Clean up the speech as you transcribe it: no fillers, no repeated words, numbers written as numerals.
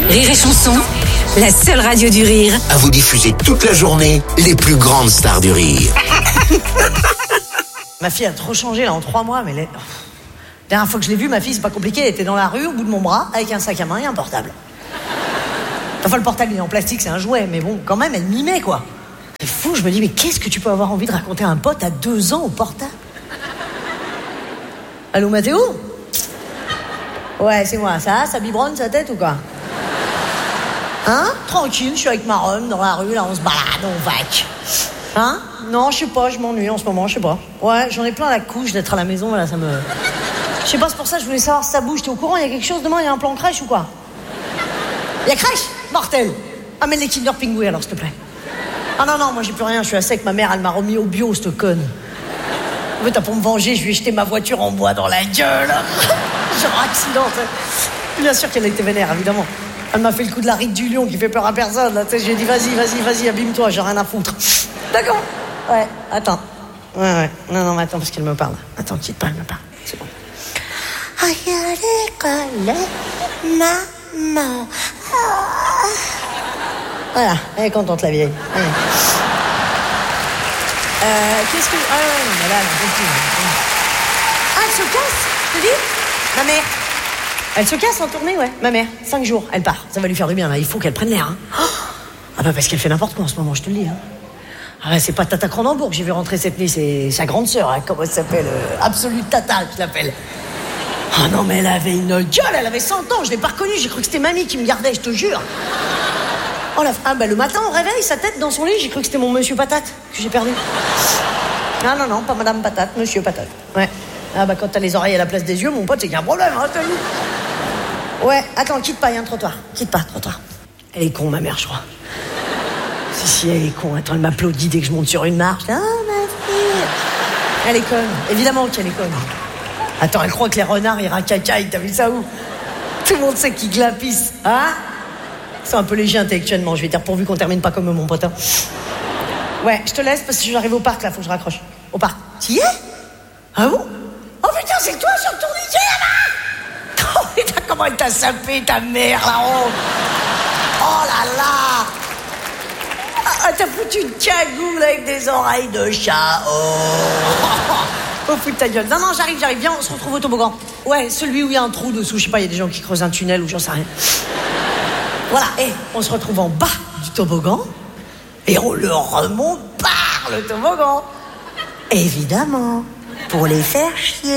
Rire et Chanson, la seule radio du rire. À vous diffuser toute la journée les plus grandes stars du rire. Ma fille a trop changé là en 3 mois, mais la dernière fois que je l'ai vue, ma fille, c'est pas compliqué, elle était dans la rue au bout de mon bras avec un sac à main et un portable. Enfin, le portable il est en plastique, c'est un jouet, mais bon, quand même, elle mimait quoi. C'est fou, je me dis, mais qu'est-ce que tu peux avoir envie de raconter à un pote à 2 ans au portable? Allô Mathéo? Ouais, c'est moi, ça biberonne sa tête ou quoi? Hein? Tranquille, je suis avec ma Rome dans la rue, là on se balade, on vaque. Hein? Non, je sais pas, je m'ennuie en ce moment, je sais pas. Ouais, j'en ai plein la couche d'être à la maison, là, ça me... Je sais pas, c'est pour ça que je voulais savoir si ça bouge. T'es au courant, il y a quelque chose demain, il y a un plan crèche ou quoi? Il y a crèche? Mortel. Amène les Kinder Pingouins alors, s'il te plaît. Ah non, moi j'ai plus rien, je suis à sec, ma mère, elle m'a remis au bio, cette conne. En fait, pour me venger, je lui ai jeté ma voiture en bois dans la gueule. Genre accident, t'sais. Bien sûr qu'elle était vénère, évidemment. Elle m'a fait le coup de la ride du lion qui fait peur à personne, là, tu sais. Je lui ai dit, vas-y, abîme-toi, j'ai rien à foutre. D'accord. Ouais, attends. Ouais. Non, mais attends, parce qu'elle me parle. Attends, quitte pas, elle me parle. C'est bon. Aïe, à l'école, maman. Voilà, elle est contente, la vieille. Ouais. Qu'est-ce que... Ah ouais, non, mais là, elle en peut plus. Ah, elle se casse, tu dis? Ma mère. Elle se casse en tournée, ouais. Ma mère, 5 jours, elle part. Ça va lui faire du bien, là. Il faut qu'elle prenne l'air, hein. Ah bah, parce qu'elle fait n'importe quoi en ce moment, je te le dis, hein. Ah ouais, c'est pas Tata Cronenbourg que j'ai vu rentrer cette nuit, c'est sa grande sœur, hein. Comment elle s'appelle? Absolute Tata, je l'appelle. Ah non, mais elle avait une gueule, elle avait 100 ans, je l'ai pas reconnue, j'ai cru que c'était mamie qui me gardait, je te jure. Oh le matin, au réveil, sa tête dans son lit, j'ai cru que c'était mon monsieur Patate que j'ai perdu. Non, pas Madame Patate, Monsieur Patate. Ouais. Ah bah quand t'as les oreilles à la place des yeux, mon pote, c'est qu'il y a un problème, hein, t'as vu. Ouais, attends, quitte pas, il y a un trottoir. Quitte pas, trottoir. Elle est con, ma mère, je crois. Si, elle est con. Attends, elle m'applaudit dès que je monte sur une marche. Ah, ma fille. Elle est conne. Évidemment qu'elle est conne. Attends, elle croit que les renards, ils racacaillent. T'as vu ça où? Tout le monde sait qu'ils glapissent. Hein? C'est un peu léger intellectuellement. Je vais dire pourvu qu'on termine pas comme mon pote. Hein. Ouais, je te laisse parce que j'arrive au parc, là. Faut que je raccroche. Au parc. T'y es? Ah bon? Oh putain, c'est toi sur le tourniquet, là-bas! Oh putain, comment elle t'a sapé, ta mère, là-haut! Oh là là! Ah, t'as foutu une cagoule avec des oreilles de chat. Oh putain ta gueule. Non, j'arrive. Viens, on se retrouve au toboggan. Ouais, celui où il y a un trou dessous. Je sais pas, il y a des gens qui creusent un tunnel ou j'en sais rien. Voilà, et on se retrouve en bas du toboggan et on le remonte par le toboggan. Évidemment, pour les faire chier.